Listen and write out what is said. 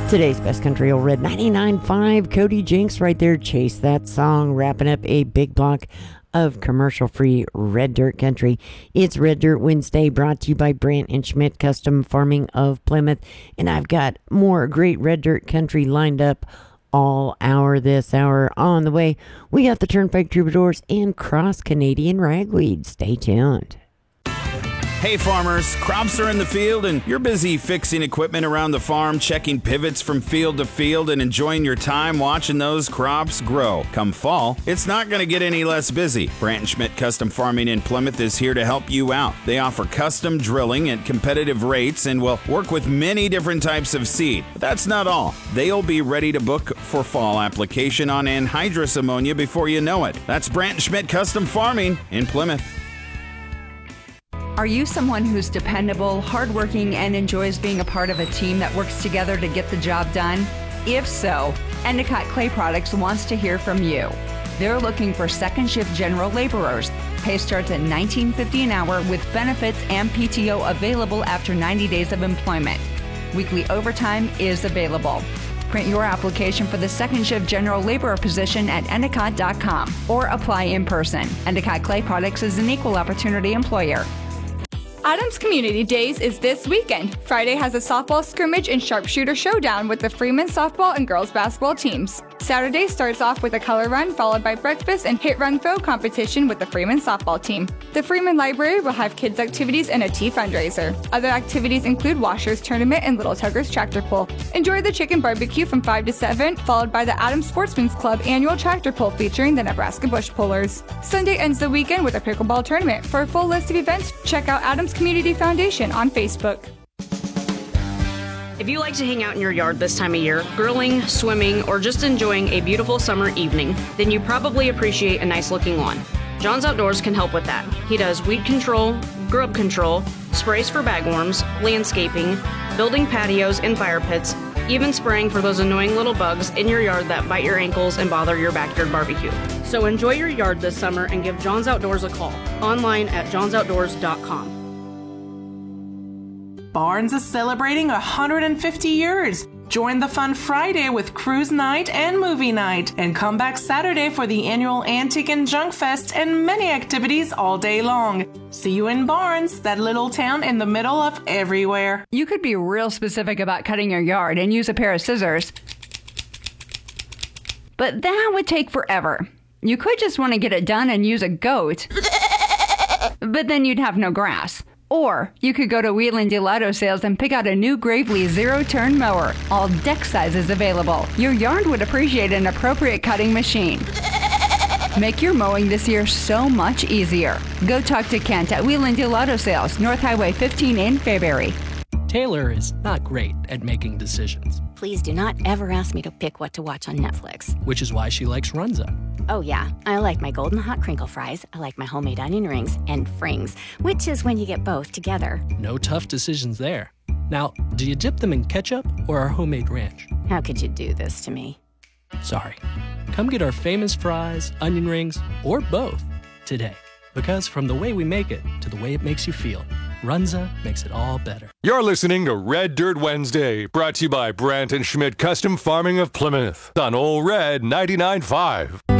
Today's Best Country Old Red 99.5. Cody Jinks right there. Chase that song. Wrapping up a big block of commercial-free Red Dirt Country. It's Red Dirt Wednesday, brought to you by Brandt and Schmidt Custom Farming of Plymouth. And I've got more great Red Dirt Country lined up all hour this hour. On the way, we got the Turnpike Troubadours and Cross Canadian Ragweed. Stay tuned. Hey farmers, crops are in the field and you're busy fixing equipment around the farm, checking pivots from field to field, and enjoying your time watching those crops grow. Come fall, it's not going to get any less busy. Brandt & Schmidt Custom Farming in Plymouth is here to help you out. They offer custom drilling at competitive rates and will work with many different types of seed. But that's not all. They'll be ready to book for fall application on anhydrous ammonia before you know it. That's Brandt & Schmidt Custom Farming in Plymouth. Are you someone who's dependable, hardworking, and enjoys being a part of a team that works together to get the job done? If so, Endicott Clay Products wants to hear from you. They're looking for second shift general laborers. Pay starts at $19.50 an hour with benefits and PTO available after 90 days of employment. Weekly overtime is available. Print your application for the second shift general laborer position at endicott.com or apply in person. Endicott Clay Products is an equal opportunity employer. Adams Community Days is this weekend. Friday has a softball scrimmage and sharpshooter showdown with the Freeman softball and girls basketball teams. Saturday starts off with a color run followed by breakfast and hit run throw competition with the Freeman softball team. The Freeman Library will have kids activities and a tea fundraiser. Other activities include Washers Tournament and Little Tuggers Tractor Pull. Enjoy the chicken barbecue from 5 to 7, followed by the Adams Sportsman's Club annual tractor pull featuring the Nebraska Bush Pullers. Sunday ends the weekend with a pickleball tournament. For a full list of events, check out Adams Community Foundation on Facebook. If you like to hang out in your yard this time of year, grilling, swimming, or just enjoying a beautiful summer evening, then you probably appreciate a nice-looking lawn. John's Outdoors can help with that. He does weed control, grub control, sprays for bagworms, landscaping, building patios and fire pits, even spraying for those annoying little bugs in your yard that bite your ankles and bother your backyard barbecue. So enjoy your yard this summer and give John's Outdoors a call. Online at johnsoutdoors.com. Barnes is celebrating 150 years. Join the fun Friday with cruise night and movie night, and come back Saturday for the annual Antique and Junk Fest and many activities all day long. See you in Barnes, that little town in the middle of everywhere. You could be real specific about cutting your yard and use a pair of scissors, but that would take forever. You could just want to get it done and use a goat, but then you'd have no grass. Or you could go to Wheeling Auto Sales and pick out a new Gravely zero-turn mower. All deck sizes available. Your yard would appreciate an appropriate cutting machine. Make your mowing this year so much easier. Go talk to Kent at Wheeling Auto Sales, North Highway 15 in Fairbury. Taylor is not great at making decisions. Please do not ever ask me to pick what to watch on Netflix. Which is why she likes Runza. Oh yeah, I like my golden hot crinkle fries, I like my homemade onion rings, and frings, which is when you get both together. No tough decisions there. Now, do you dip them in ketchup or our homemade ranch? How could you do this to me? Sorry. Come get our famous fries, onion rings, or both today. Because from the way we make it to the way it makes you feel, Runza makes it all better. You're listening to Red Dirt Wednesday, brought to you by Brandt & Schmidt Custom Farming of Plymouth on Old Red 99.5.